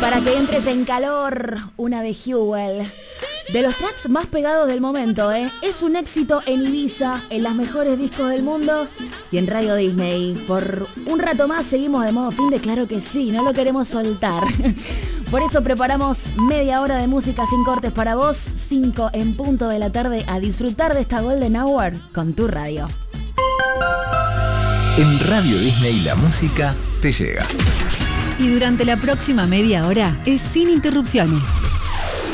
Para que entres en calor, una de Jewel. De los tracks más pegados del momento, ¿eh? Es un éxito en Ibiza, en las mejores discos del mundo y en Radio Disney. Por un rato más seguimos de modo fin de claro que sí, no lo queremos soltar. Por eso preparamos media hora de música sin cortes para vos, 5 en punto de la tarde, a disfrutar de esta Golden Hour con tu radio. En Radio Disney la música te llega. Y durante la próxima media hora es sin interrupciones.